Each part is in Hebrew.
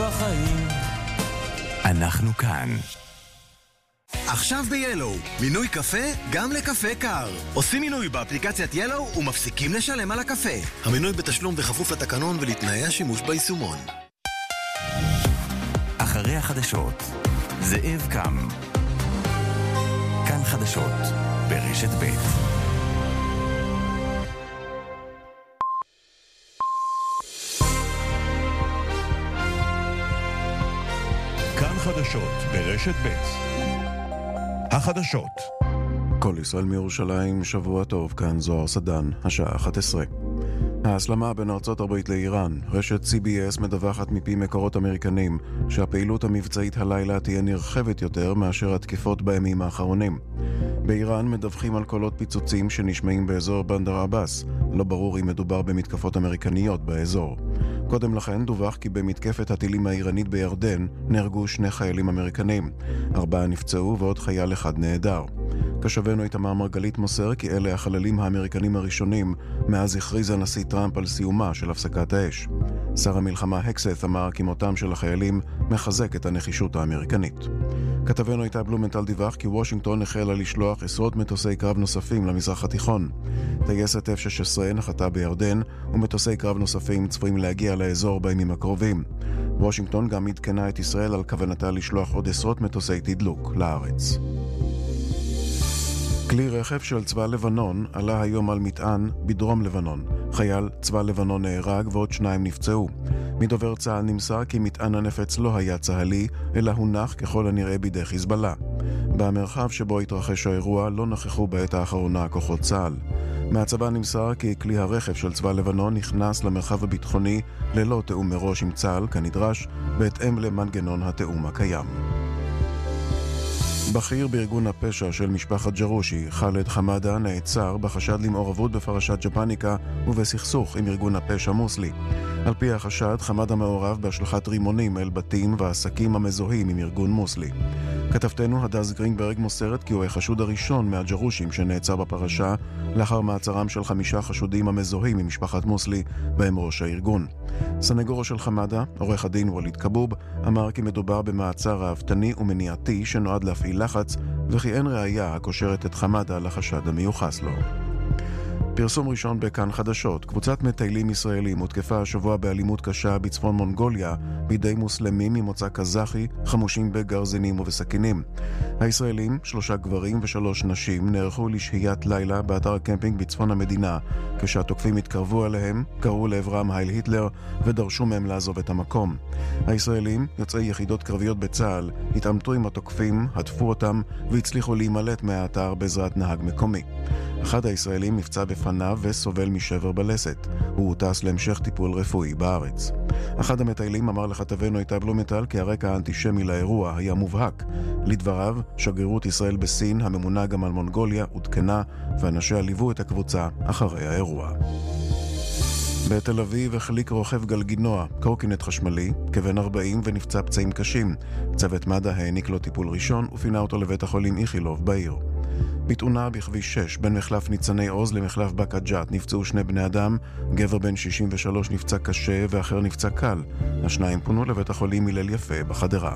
בחיים. אנחנו כאן. עכשיו ב-Yellow, מינוי קפה גם לקפה קר. עושים מינוי באפליקציית Yellow ומפסיקים לשלם על הקפה. המינוי בתשלום בכפוף לתקנון ולתנאי השימוש ביישומון. אחרי החדשות, זאב קם. כאן חדשות, ברשת ב'. כאן חדשות ברשת ב'. החדשות. כל ישראל מירושלים, שבוע טוב, כאן זוהר סדן, השעה 11. ההסלמה בין ארצות הברית לאיראן. רשת CBS מדווחת מפי מקורות אמריקנים שהפעילות המבצעית הלילה תהיה נרחבת יותר מאשר התקיפות בימים האחרונים. באיראן מדווחים על קולות פיצוצים שנשמעים באזור בנדר עבאס. לא ברור אם מדובר במתקפות אמריקניות באזור. קודם לכן דווח כי במתקפת הטילים האיראנית בירדן נהרגו 2 חיילים אמריקנים. 4 נפצעו ועוד חייל אחד נעדר. כשבנו איתמר מרגלית מוסר כי אלה החללים האמריקנים הראשונים מאז הכריז הנשיא טראמפ על סיומה של הפסקת האש. שר המלחמה הקסת אמר כי מותם של החיילים מחזק את הנחישות האמריקנית. כתבנו איתה בלומנטל דיווח כי וושינגטון החלה לשלוח עשרות מטוסי קרב נוספים למזרח התיכון. טייסת F-16 נחתה בירדן ומטוסי קרב נוספים צפויים להגיע לאזור בימים הקרובים. וושינגטון גם עדכנה את ישראל על כוונתה לשלוח עוד עשרות מטוסי תדלוק לארץ. כלי רכב של צבא לבנון עלה היום על מטען בדרום לבנון. חייל צבא לבנון נהרג ועוד 2 נפצעו. מדובר צה"ל נמסר כי מטען הנפץ לא היה צהלי, אלא הונח ככל הנראה בידי חיזבאללה. במרחב שבו התרחש האירוע לא נכחו בעת האחרונה כוחות צה"ל. מהצבא נמסר כי כלי הרכב של צבא לבנון נכנס למרחב הביטחוני ללא תאום מראש עם צה"ל כנדרש, בהתאם למנגנון התאום הקיים. בכיר בארגון הפשע של משפחת ג'רושי, חאלד חמאדה, נעצר בחשד למעורבות בפרשת ג'פניקה ובסכסוך עם ארגון הפשע מוסלי. על פי החשד, חמאדה מעורב בהשלכת רימונים אל בתים ועסקים המזוהים עם ארגון מוסלי. כתבתנו הדס גרינברג מוסרת כי הוא החשוד הראשון מהג'רושים שנעצר בפרשה, לאחר מעצרם של 5 חשודים המזוהים עם משפחת מוסלי, בהם ראש הארגון. סנגורו של חמאדה, עורך הדין וליד קבוב, אמר כי מדובר במעצר ראוותני ומניעתי שנועד להפעיל לחץ, וכי אין ראיה הקושרת את חמאדה לחשד המיוחס לו. פרסום ראשון בכאן חדשות. קבוצת מטיילים ישראלים הותקפה השבוע באלימות קשה בצפון מונגוליה בידי מוסלמים ממוצא קזחי חמושים בגרזינים ובסכינים. הישראלים, 3 גברים ו3 נשים, נערכו לשהיית לילה באתר הקמפינג בצפון המדינה. כשהתוקפים התקרבו עליהם, קראו לעברם הייל היטלר ודרשו מהם לעזוב את המקום. הישראלים, יוצאי יחידות קרביות בצה"ל, התעמתו עם התוקפים, הדפו אותם והצליחו להימלט מהאתר בעזרת נהג מקומי. אחד הישראלים נפצע בפניו וסובל משבר בלסת. הוא טס להמשך טיפול רפואי בארץ. אחד המטיילים אמר לכתבנו איתה בלומנטל כי הרקע האנטישמי לאירוע היה מובהק. לדבריו, שגרירות ישראל בסין, הממונה גם על מונגוליה, עודכנה, ואנשיה ליוו את הקבוצה אחרי האירוע. בתל אביב החליק רוכב גלגינוע, קורקינט חשמלי, כבן 40 ונפצע פצעים קשים. צוות מד"א העניק לו טיפול ראשון ופינה אותו לבית החולים איכילוב בעיר. בתאונה בכביש 6 בין מחלף ניצני עוז למחלף בקג'ת נפצעו 2 בני אדם, גבר בן 63 נפצע קשה ואחר נפצע קל. השניים פונו לבית החולים הלל יפה בחדרה.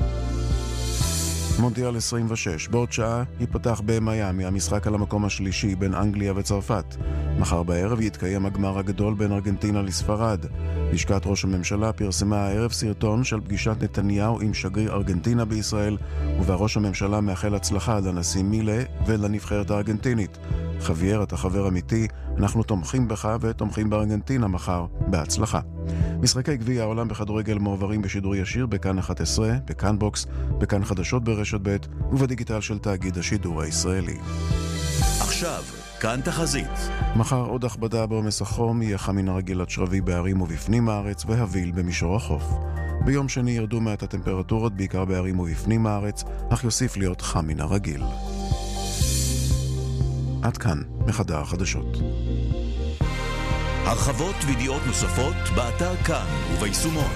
מונדיאל 26, בעוד שעה ייפתח במיימי המשחק על המקום השלישי בין אנגליה וצרפת. מחר בערב יתקיים הגמר הגדול בין ארגנטינה לספרד. לשכת ראש הממשלה פרסמה הערב סרטון של פגישת נתניהו עם שגריר ארגנטינה בישראל, ובה ראש הממשלה מאחל הצלחה לנשיא מילה ולנבחרת הארגנטינית. חווייר, אתה חבר אמיתי, אנחנו תומכים בך ותומכים בארגנטינה מחר. בהצלחה. משחקי גביע העולם בכדורגל מועברים בשידור ישיר בכאן 11, בכאן בוקס, בכאן חדשות ברשת ב' ובדיגיטל של תאגיד השידור הישראלי. עכשיו, כאן תחזית. מחר עוד הכבדה בעומס החום, יהיה חם מן הרגיל עד שרבי בערים ובפנים הארץ והביל במישור החוף. ביום שני ירדו מעט הטמפרטורות בעיקר בערים ובפנים הארץ, אך יוסיף להיות חם מן הרגיל. עד כאן מחדר החדשות. הרחבות וידיעות נוספות באתר כאן וביישומון.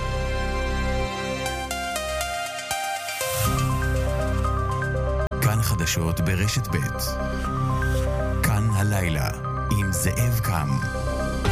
כאן חדשות ברשת ב'. כאן הלילה עם זאב קם.